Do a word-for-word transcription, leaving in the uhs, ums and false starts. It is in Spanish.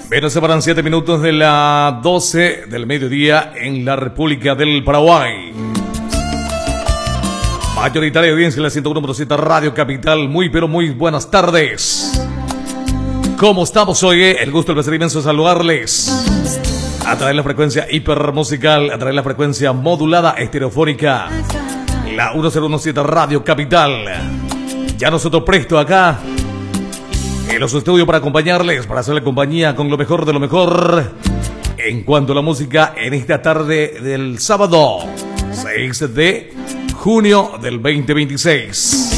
Pero se paran siete minutos de las doce del mediodía en la República del Paraguay. Mayoritaria audiencia en la ciento uno punto siete Radio Capital. Muy pero muy buenas tardes. ¿Cómo estamos hoy? Eh? El gusto, el placer inmenso de saludarles. A través de la frecuencia hipermusical, a través de la frecuencia modulada estereofónica, la mil diecisiete Radio Capital. Ya nosotros presto acá en los estudios para acompañarles, para hacerle compañía con lo mejor de lo mejor en cuanto a la música en esta tarde del sábado seis de junio del veinte veintiséis.